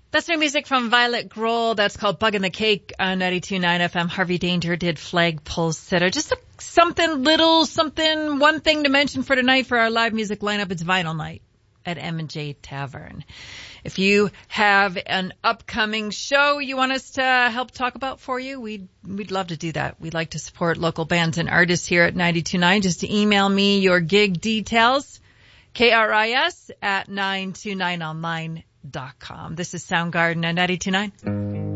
That's new music from Violet Grohl. That's called Bug in the Cake on 92.9 FM. Harvey Danger did Flagpole Sitter. Just one thing to mention for tonight for our live music lineup. It's Vinyl Night at M&J Tavern. If you have an upcoming show you want us to help talk about for you, we'd love to do that. We'd like to support local bands and artists here at 92.9. Just email me your gig details, KRIS at 929online.com. This is Soundgarden at 92.9.